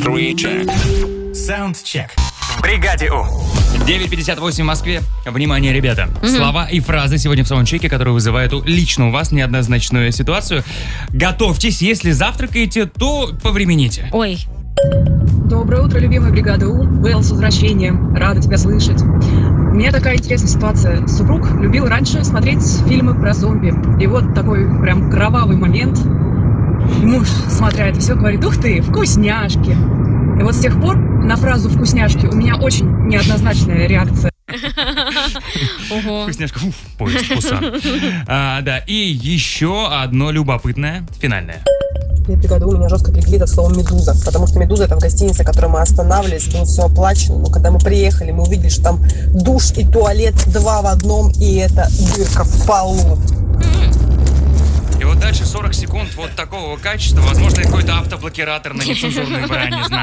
Саундчек. В бригаде У. 9:58 в Москве. Внимание, ребята. Слова и фразы сегодня в саундчеке, которые вызывают лично у вас неоднозначную ситуацию. Готовьтесь, если завтракаете, то повремените. Ой. Доброе утро, любимая бригада У. Вэл, с возвращением. Рада тебя слышать. У меня такая интересная ситуация. Супруг любил раньше смотреть фильмы про зомби. И вот такой прям кровавый момент. Муж, смотря это все, говорит: ух ты, вкусняшки. И вот с тех пор на фразу «вкусняшки» у меня очень неоднозначная реакция. Вкусняшка, поезд Пусан. Да, и еще одно любопытное, финальное. Бригада У меня жестко кликли от слова «медуза», потому что «медуза» — это в гостинице, в которой мы останавливались, было все оплачено, но когда мы приехали, мы увидели, что там душ и туалет два в одном, и это дырка в полу. И вот дальше 40 секунд вот такого качества, возможно, какой-то автоблокиратор на нецензурной брани,